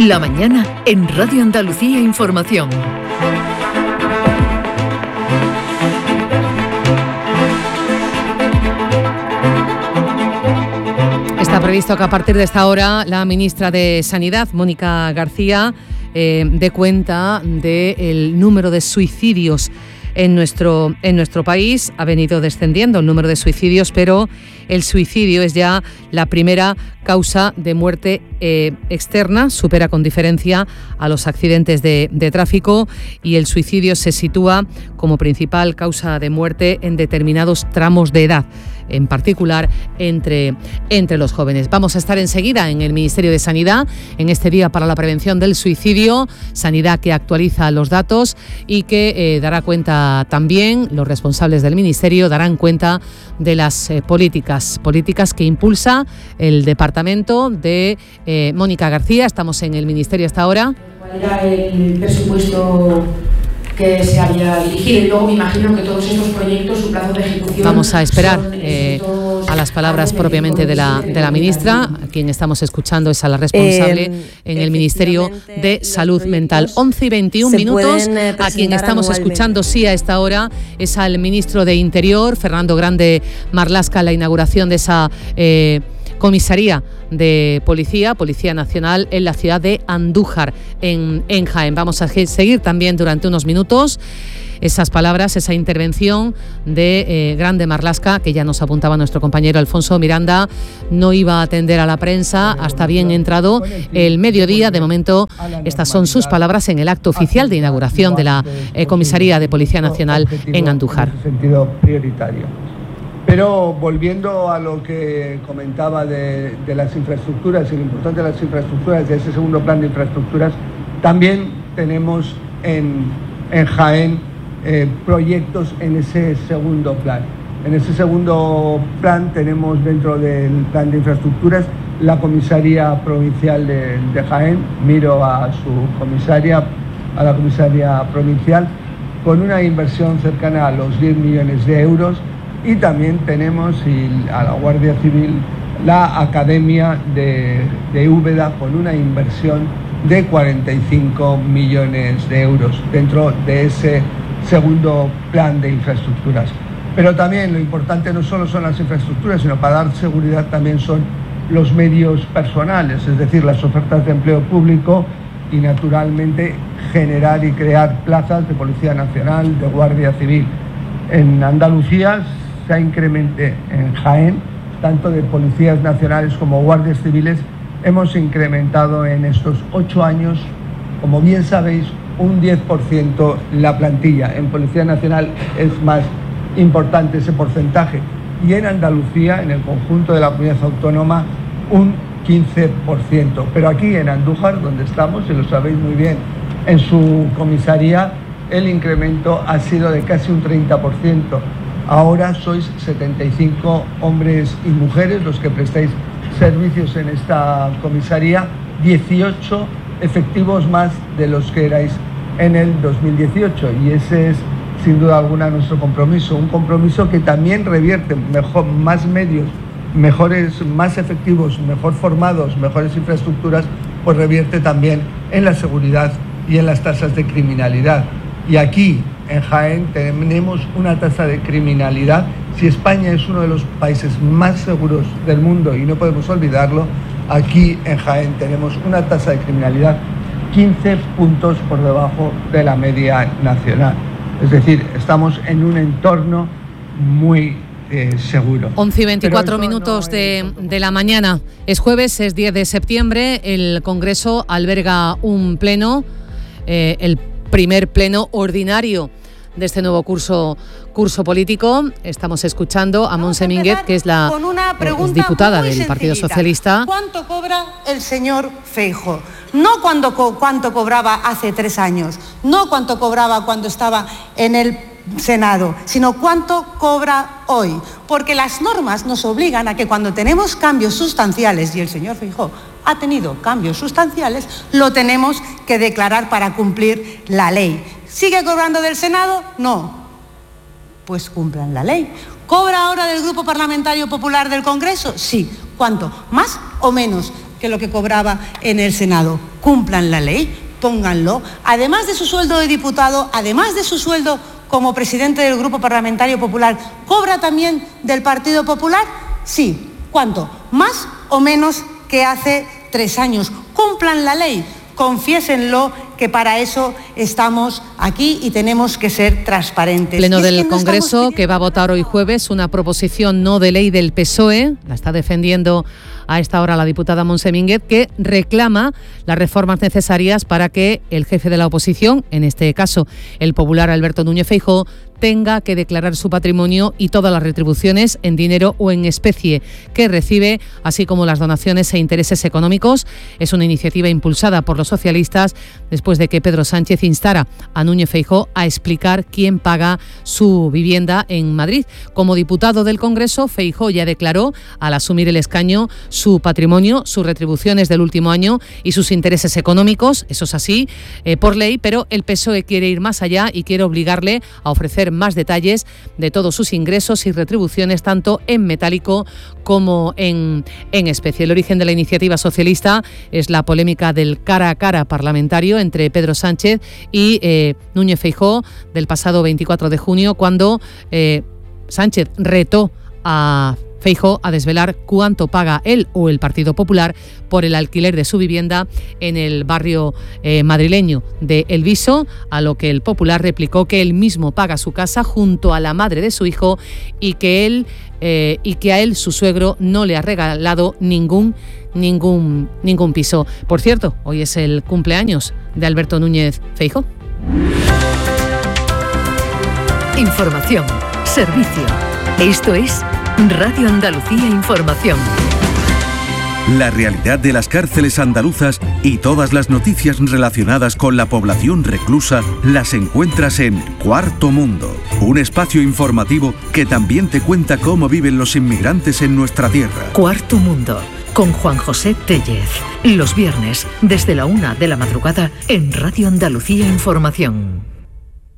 La mañana en Radio Andalucía Información. Está previsto que a partir de esta hora la ministra de Sanidad, Mónica García, dé cuenta del número de suicidios en nuestro país. Ha venido descendiendo el número de suicidios, pero el suicidio es ya la primera causa de muerte externa, supera con diferencia a los accidentes de tráfico, y el suicidio se sitúa como principal causa de muerte en determinados tramos de edad, en particular entre los jóvenes. Vamos a estar enseguida en el Ministerio de Sanidad en este Día para la Prevención del Suicidio, Sanidad que actualiza los datos y que dará cuenta también, los responsables del Ministerio darán cuenta de las políticas que impulsa el Departamento de Mónica García. Estamos en el Ministerio hasta ahora. ¿Cuál era el presupuesto que se había dirigido? Y luego me imagino que todos estos proyectos, su plazo de ejecución... Vamos a esperar a las palabras propiamente de la ministra. A quien estamos escuchando es a la responsable en el Ministerio de Salud Mental. 11:21 minutos. A quien estamos escuchando sí a esta hora es al ministro de Interior, Fernando Grande Marlaska, la inauguración de esa comisaría de Policía Nacional en la ciudad de Andújar, en Jaén. Vamos a seguir también durante unos minutos esas palabras, esa intervención de Grande Marlaska, que ya nos apuntaba nuestro compañero Alfonso Miranda. No iba a atender a la prensa hasta bien entrado el mediodía. De momento, estas son sus palabras en el acto oficial de inauguración de la comisaría de Policía Nacional en Andújar. En sentido prioritario. Pero volviendo a lo que comentaba de las infraestructuras y lo importante de las infraestructuras, de ese segundo plan de infraestructuras, también tenemos en Jaén proyectos en ese segundo plan. En ese segundo plan tenemos dentro del plan de infraestructuras la comisaría provincial de Jaén. Miro a su comisaria, a la comisaría provincial, con una inversión cercana a los 10 millones de euros. Y también tenemos a la Guardia Civil la Academia de Úbeda con una inversión de 45 millones de euros dentro de ese segundo plan de infraestructuras. Pero también lo importante no solo son las infraestructuras, sino para dar seguridad también son los medios personales, es decir, las ofertas de empleo público y naturalmente generar y crear plazas de Policía Nacional, de Guardia Civil. En Andalucía se ha incrementado, en Jaén, tanto de policías nacionales como guardias civiles, hemos incrementado en estos 8 años, como bien sabéis, un 10% la plantilla. En Policía Nacional es más importante ese porcentaje. Y en Andalucía, en el conjunto de la comunidad autónoma, un 15%. Pero aquí en Andújar, donde estamos, y lo sabéis muy bien, en su comisaría, el incremento ha sido de casi un 30%. Ahora sois 75 hombres y mujeres los que prestáis servicios en esta comisaría, 18 efectivos más de los que erais en el 2018, y ese es sin duda alguna nuestro compromiso, un compromiso que también revierte más medios, más efectivos, mejor formados, mejores infraestructuras, pues revierte también en la seguridad y en las tasas de criminalidad. Y aquí en Jaén tenemos una tasa de criminalidad. Si España es uno de los países más seguros del mundo, y no podemos olvidarlo, aquí en Jaén tenemos una tasa de criminalidad 15 puntos por debajo de la media nacional. Es decir, estamos en un entorno muy seguro. 11:24 minutos de la mañana. Es jueves, es 10 de septiembre. El Congreso alberga un pleno, el primer pleno ordinario de este nuevo curso político. Estamos escuchando a Montse Mínguez, que es la diputada del Partido Socialista. ¿Cuánto cobra el señor Feijóo? No cuánto cobraba hace 3 años, no cuánto cobraba cuando estaba en el Senado, sino cuánto cobra hoy. Porque las normas nos obligan a que cuando tenemos cambios sustanciales, y el señor Feijóo ha tenido cambios sustanciales, lo tenemos que declarar para cumplir la ley. ¿Sigue cobrando del Senado? No. Pues cumplan la ley. ¿Cobra ahora del Grupo Parlamentario Popular del Congreso? Sí. ¿Cuánto? ¿Más o menos que lo que cobraba en el Senado? cumplan la ley, pónganlo. Además de su sueldo de diputado, además de su sueldo como presidente del Grupo Parlamentario Popular, ¿cobra también del Partido Popular? Sí. ¿Cuánto? ¿Más o menos que hace 3 años? Cumplan la ley, confiésenlo, que para eso estamos aquí y tenemos que ser transparentes. Pleno del Congreso, que va a votar hoy jueves una proposición no de ley del PSOE, la está defendiendo a esta hora la diputada Montse Mínguez, que reclama las reformas necesarias para que el jefe de la oposición, en este caso el popular Alberto Núñez Feijóo, tenga que declarar su patrimonio y todas las retribuciones en dinero o en especie que recibe, así como las donaciones e intereses económicos. Es una iniciativa impulsada por los socialistas después de que Pedro Sánchez instara a Núñez Feijóo a explicar quién paga su vivienda en Madrid. Como diputado del Congreso, Feijóo ya declaró, al asumir el escaño, su patrimonio, sus retribuciones del último año y sus intereses económicos. Eso es así, por ley, pero el PSOE quiere ir más allá y quiere obligarle a ofrecer más detalles de todos sus ingresos y retribuciones, tanto en metálico como en especie. El origen de la iniciativa socialista es la polémica del cara a cara parlamentario entre Pedro Sánchez y Núñez Feijóo del pasado 24 de junio, cuando Sánchez retó a Feijóo a desvelar cuánto paga él o el Partido Popular por el alquiler de su vivienda en el barrio madrileño de El Viso, a lo que el Popular replicó que él mismo paga su casa junto a la madre de su hijo y que a él su suegro no le ha regalado ningún piso. Por cierto, hoy es el cumpleaños de Alberto Núñez Feijóo. Información, servicio. Esto es Radio Andalucía Información. La realidad de las cárceles andaluzas y todas las noticias relacionadas con la población reclusa las encuentras en Cuarto Mundo, un espacio informativo que también te cuenta cómo viven los inmigrantes en nuestra tierra. Cuarto Mundo, con Juan José Tellez. Los viernes, desde la 1 de la madrugada, en Radio Andalucía Información.